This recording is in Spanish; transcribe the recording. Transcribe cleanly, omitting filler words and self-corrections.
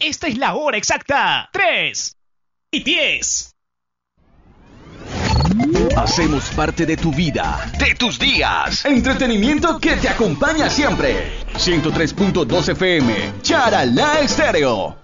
Esta es la hora exacta. 3:10. Hacemos parte de tu vida, de tus días. Entretenimiento que te acompaña siempre. 103.2 FM, Charalá Estéreo.